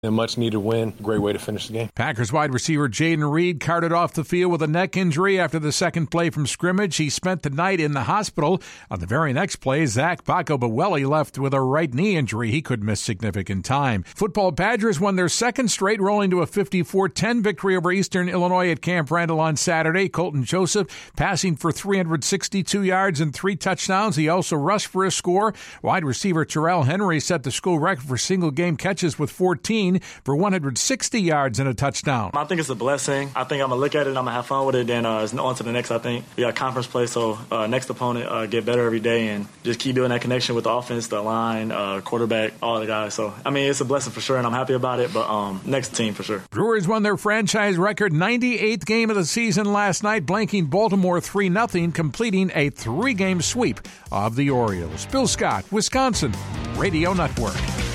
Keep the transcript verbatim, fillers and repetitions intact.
A much-needed win. Great way to finish the game. Packers wide receiver Jaden Reed carted off the field with a neck injury after the second play from scrimmage. He spent the night in the hospital. On the very next play, Zach Bacco-Bawelli left with a right knee injury. He could miss significant time. Football Badgers won their second straight, rolling to a fifty-four ten victory over Eastern Illinois at Camp Randall on Saturday. Colton Joseph passing for three hundred sixty-two yards and three touchdowns. He also rushed for a score. Wide receiver Terrell Henry set the school record for single-game catches with fourteen for one hundred sixty yards and a touchdown. I think it's a blessing. I think I'm going to look at it and I'm going to have fun with it. Then uh, it's on to the next, I think. We got conference play, so uh, next opponent, uh, get better every day and just keep building that connection with the offense, the line, uh, quarterback, all the guys. So, I mean, it's a blessing for sure, and I'm happy about it, but um, next team for sure. Brewers won their franchise record ninety-eighth game of the season last night, blanking Baltimore three nothing, completing a three-game sweep of the Orioles. Bill Scott, Wisconsin Radio Network.